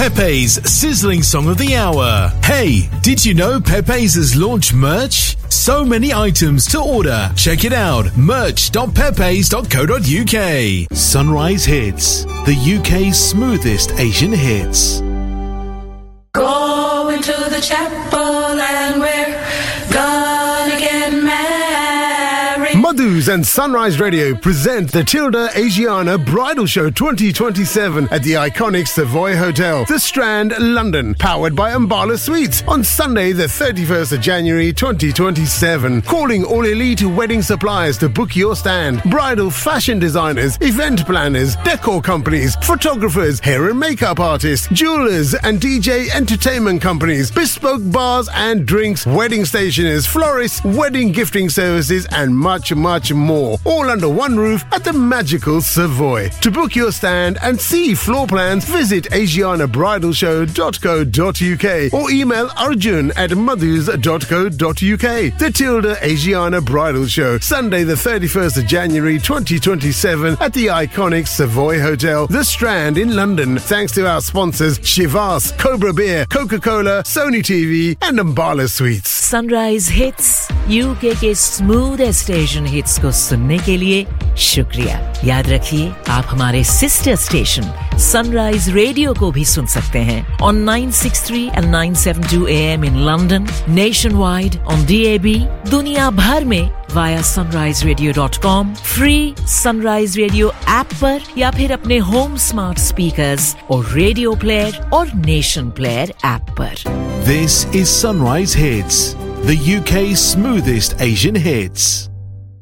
Pepe's sizzling song of the hour. Hey, did you know Pepe's has launched merch? So many items to order. Check it out. merch.pepes.co.uk. Sunrise Hits, the UK's smoothest Asian hits. Going to the chapel and we're gonna get married. Madhus and Sunrise Radio present the Tilda Asiana Bridal Show 2027 at the iconic Savoy Hotel, The Strand, London, powered by Ambala Suites on Sunday the 31st of January 2027. Calling all elite wedding suppliers to book your stand. Bridal fashion designers, event planners, decor companies, photographers, hair and makeup artists, jewelers and DJ entertainment companies, bespoke bars and drinks, wedding stationers, florists, wedding gifting services and much more, all under one roof at the magical Savoy. To book your stand and see floor plans, visit asianabridalshow.co.uk or email arjun@madhus.co.uk. The Tilda Asiana Bridal Show, Sunday the 31st of January 2027 at the iconic Savoy Hotel, The Strand in London. Thanks to our sponsors Chivas, Cobra Beer, Coca-Cola, Sony TV and Ambala Suites. Sunrise Hits, UK के smoothest Asian hits को सुनने के लिए शुक्रिया। याद रखिए, आप हमारे सिस्टर स्टेशन सनराइज रेडियो को भी सुन सकते हैं on 963 and 972 AM in London, nationwide on DAB, दुनिया भर में via sunriseradio.com, free Sunrise Radio app पर या फिर अपने होम स्मार्ट स्पीकर्स और रेडियो प्लेयर और नेशन प्लेयर ऐप पर। This is Sunrise Hits, the UK's smoothest Asian hits.